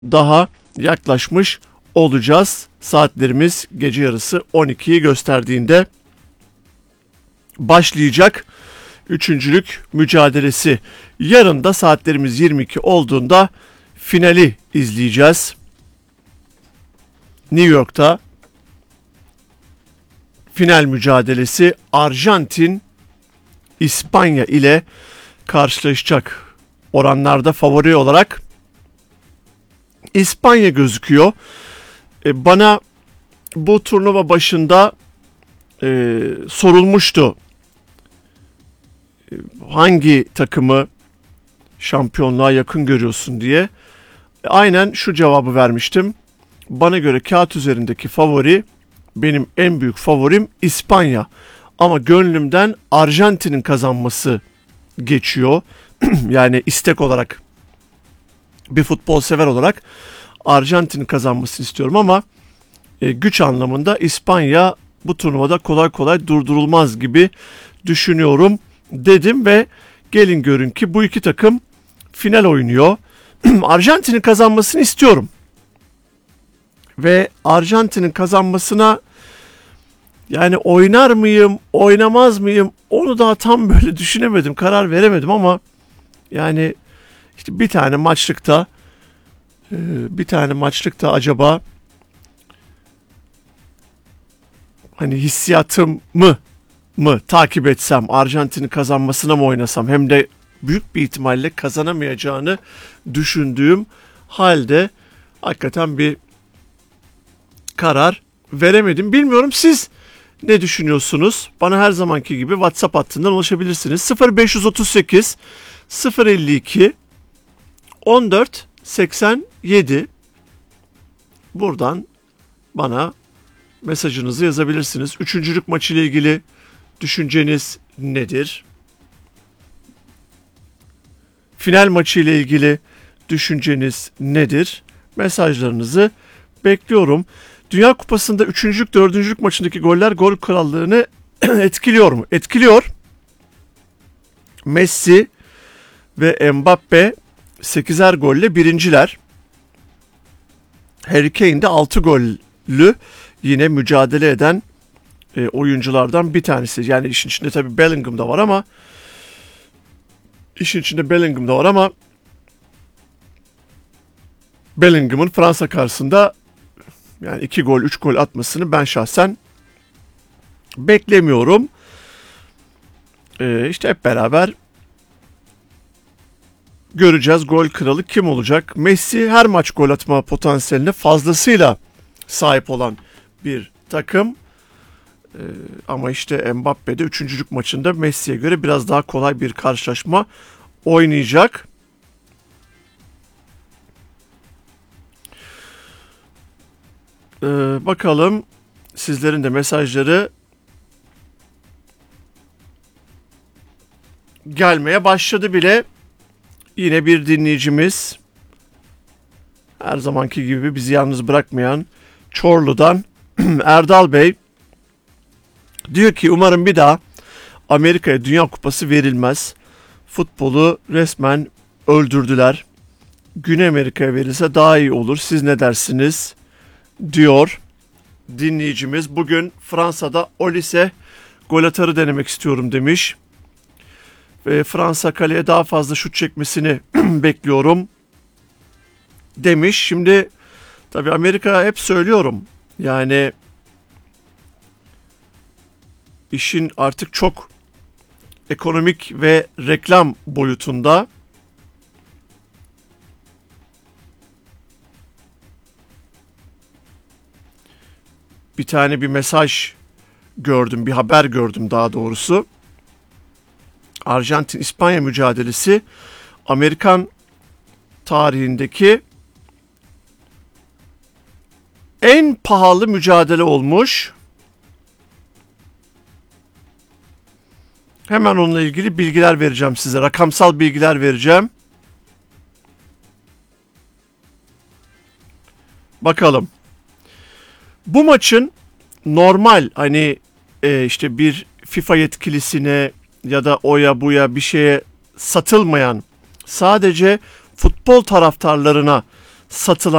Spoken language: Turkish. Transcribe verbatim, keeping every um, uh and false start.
daha yaklaşmış olacağız. Saatlerimiz gece yarısı on ikiyi gösterdiğinde başlayacak üçüncülük mücadelesi. Yarın da saatlerimiz yirmi iki olduğunda finali izleyeceğiz. New York'ta final mücadelesi Arjantin İspanya ile karşılaşacak. Oranlarda favori olarak İspanya gözüküyor. E, bana bu turnuva başında e, sorulmuştu. E, hangi takımı şampiyonluğa yakın görüyorsun diye. E, aynen şu cevabı vermiştim. Bana göre kağıt üzerindeki favori, benim en büyük favorim İspanya. Ama gönlümden Arjantin'in kazanması geçiyor. Yani istek olarak, bir futbol sever olarak Arjantin'in kazanmasını istiyorum ama e, güç anlamında İspanya bu turnuvada kolay kolay durdurulmaz gibi düşünüyorum dedim ve gelin görün ki bu iki takım final oynuyor. Arjantin'in kazanmasını istiyorum. Ve Arjantin'in kazanmasına yani oynar mıyım, oynamaz mıyım onu daha tam böyle düşünemedim, karar veremedim ama yani işte bir tane maçlıkta bir tane maçlıkta acaba hani hissiyatımı mı takip etsem, Arjantin'in kazanmasına mı oynasam, hem de büyük bir ihtimalle kazanamayacağını düşündüğüm halde hakikaten bir karar veremedim. Bilmiyorum, siz ne düşünüyorsunuz? Bana her zamanki gibi WhatsApp hattından ulaşabilirsiniz. sıfır beş otuz sekiz sıfır elli iki on dört seksen yedi. Buradan bana mesajınızı yazabilirsiniz. Üçüncülük maçı ile ilgili düşünceniz nedir? Final maçı ile ilgili düşünceniz nedir? Mesajlarınızı bekliyorum. Dünya Kupası'nda üçüncülük, dördüncülük maçındaki goller gol krallığını etkiliyor mu? Etkiliyor. Messi ve Mbappe sekizer golle birinciler. Harry Kane de altı gollü yine mücadele eden e, oyunculardan bir tanesi. Yani işin içinde tabii Bellingham da var ama işin içinde Bellingham da var ama Bellingham'ın Fransa karşısında yani iki gol, üç gol atmasını ben şahsen beklemiyorum. Ee, işte hep beraber göreceğiz gol kralı kim olacak. Messi her maç gol atma potansiyeline fazlasıyla sahip olan bir takım. Ee, ama işte Mbappe de üçüncülük maçında Messi'ye göre biraz daha kolay bir karşılaşma oynayacak. Ee, bakalım sizlerin de mesajları gelmeye başladı bile. Yine bir dinleyicimiz, her zamanki gibi bizi yalnız bırakmayan Çorlu'dan Erdal Bey diyor ki umarım bir daha Amerika'ya Dünya Kupası verilmez. Futbolu resmen öldürdüler. Güney Amerika'ya verilse daha iyi olur. Siz ne dersiniz? Diyor dinleyicimiz. Bugün Fransa'da Olise gol atarı denemek istiyorum demiş. Ve Fransa kaleye daha fazla şut çekmesini bekliyorum demiş. Şimdi tabii Amerika, hep söylüyorum yani işin artık çok ekonomik ve reklam boyutunda. Bir tane bir mesaj gördüm, bir haber gördüm daha doğrusu. Arjantin-İspanya mücadelesi Amerikan tarihindeki en pahalı mücadele olmuş. Hemen onunla ilgili bilgiler vereceğim size. Rakamsal bilgiler vereceğim. Bakalım. Bu maçın normal hani e, işte bir FIFA yetkilisine ya da oya buya bir şeye satılmayan, sadece futbol taraftarlarına satılan